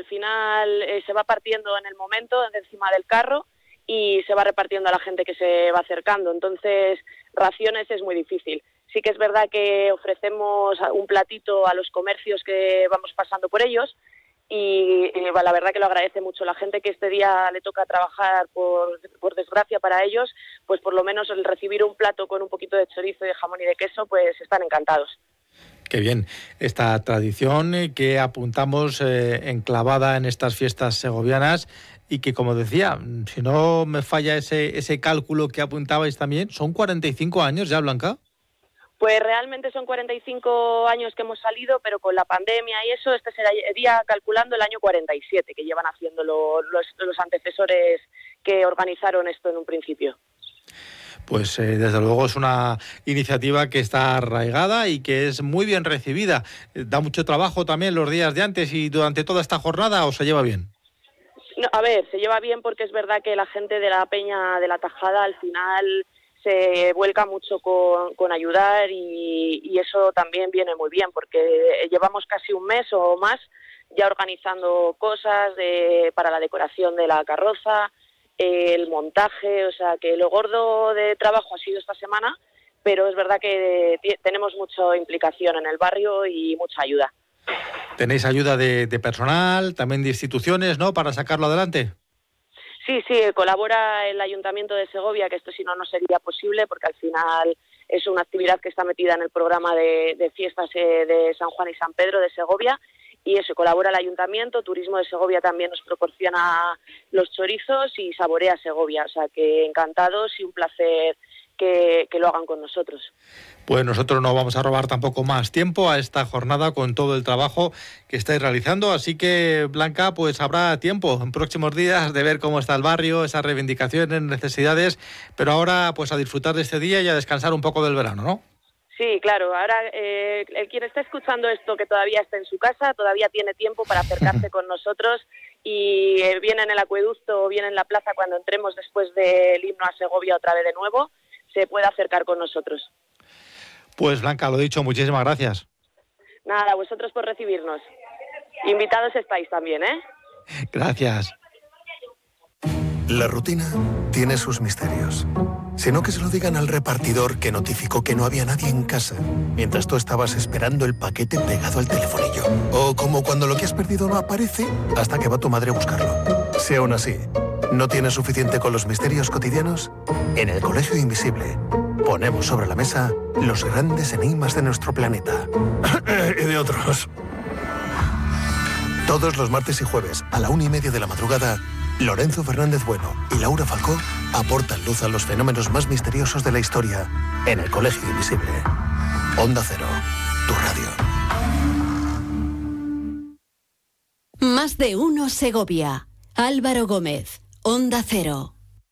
final se va partiendo en el momento, encima del carro, y se va repartiendo a la gente que se va acercando. Entonces, raciones es muy difícil. Sí que es verdad que ofrecemos un platito a los comercios que vamos pasando por ellos, y la verdad que lo agradece mucho la gente que este día le toca trabajar por desgracia para ellos, pues por lo menos el recibir un plato con un poquito de chorizo, de jamón y de queso, pues están encantados. Qué bien, esta tradición que apuntamos enclavada en estas fiestas segovianas y que, como decía, si no me falla ese cálculo que apuntabais también, son 45 años ya, Blanca. Pues realmente son 45 años que hemos salido, pero con la pandemia y eso, este sería calculando el año 47, que llevan haciendo los antecesores que organizaron esto en un principio. Pues desde luego es una iniciativa que está arraigada y que es muy bien recibida. ¿Da mucho trabajo también los días de antes y durante toda esta jornada o se lleva bien? No, a ver, se lleva bien porque es verdad que la gente de la Peña de la Tajada al final se vuelca mucho con ayudar, y eso también viene muy bien porque llevamos casi un mes o más ya organizando cosas para la decoración de la carroza, el montaje, o sea que lo gordo de trabajo ha sido esta semana, pero es verdad que tenemos mucha implicación en el barrio y mucha ayuda. ¿Tenéis ayuda de personal, también de instituciones, ¿no?, para sacarlo adelante? Sí, colabora el Ayuntamiento de Segovia, que esto si no, no sería posible, porque al final es una actividad que está metida en el programa de fiestas de San Juan y San Pedro de Segovia, y eso, colabora el Ayuntamiento. Turismo de Segovia también nos proporciona los chorizos y Saborea Segovia, o sea que encantados y un placer que lo hagan con nosotros. Pues nosotros no vamos a robar tampoco más tiempo a esta jornada con todo el trabajo que estáis realizando, así que, Blanca, pues habrá tiempo en próximos días de ver cómo está el barrio, esas reivindicaciones, necesidades, pero ahora pues a disfrutar de este día y a descansar un poco del verano, ¿no? Sí, claro. Ahora, quien está escuchando esto, que todavía está en su casa, todavía tiene tiempo para acercarse con nosotros, y bien en el acueducto o bien en la plaza, cuando entremos después del himno a Segovia otra vez de nuevo, se puede acercar con nosotros. Pues, Blanca, lo dicho, muchísimas gracias. Nada, vosotros por recibirnos. Invitados estáis también, ¿eh? Gracias. La rutina tiene sus misterios. Sino que se lo digan al repartidor que notificó que no había nadie en casa mientras tú estabas esperando el paquete pegado al telefonillo. O como cuando lo que has perdido no aparece hasta que va tu madre a buscarlo. Si aún así no tienes suficiente con los misterios cotidianos, en el Colegio Invisible ponemos sobre la mesa los grandes enigmas de nuestro planeta. Y de otros. Todos los martes y jueves a la 1:30 de la madrugada, Lorenzo Fernández Bueno y Laura Falcó aportan luz a los fenómenos más misteriosos de la historia en el Colegio Invisible. Onda Cero, tu radio. Más de uno Segovia. Álvaro Gómez, Onda Cero.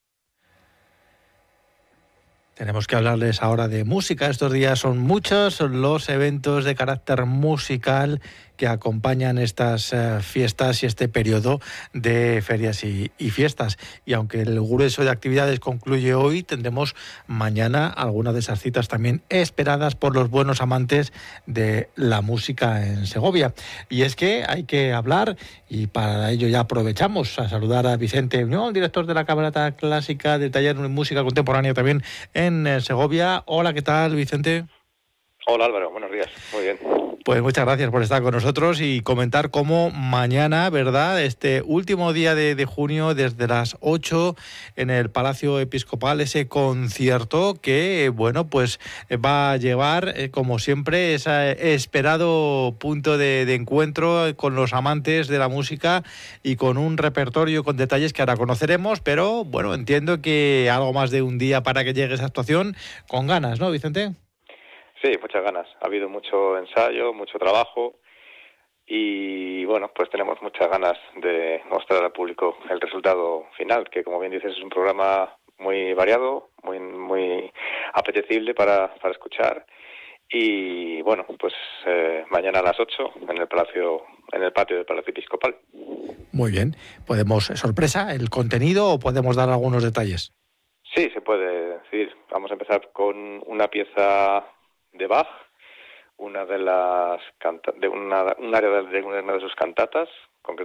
Tenemos que hablarles ahora de música. Estos días son muchos los eventos de carácter musical que acompañan estas fiestas y este periodo de ferias y fiestas. Y aunque el grueso de actividades concluye hoy, tendremos mañana algunas de esas citas también esperadas por los buenos amantes de la música en Segovia. Y es que hay que hablar, y para ello ya aprovechamos a saludar a Vicente Unión, director de la Camerata Clásica del Taller de Música Contemporánea también en Segovia. Hola, ¿qué tal, Vicente? Hola, Álvaro, buenos días, muy bien. Pues muchas gracias por estar con nosotros y comentar cómo mañana, ¿verdad?, este último día de junio, desde las 8 en el Palacio Episcopal, ese concierto que, bueno, pues va a llevar, como siempre, ese esperado punto de encuentro con los amantes de la música y con un repertorio con detalles que ahora conoceremos, pero, bueno, entiendo que algo más de un día para que llegue esa actuación, con ganas, ¿no, Vicente? Sí, muchas ganas. Ha habido mucho ensayo, mucho trabajo y, bueno, pues tenemos muchas ganas de mostrar al público el resultado final, que, como bien dices, es un programa muy variado, muy apetecible para escuchar. Y, bueno, pues mañana a las 8 en el patio del Palacio Episcopal. Muy bien. ¿Podemos, sorpresa, el contenido o podemos dar algunos detalles? Sí, se puede decir. Vamos a empezar con una pieza de Bach, un área de una de sus cantatas,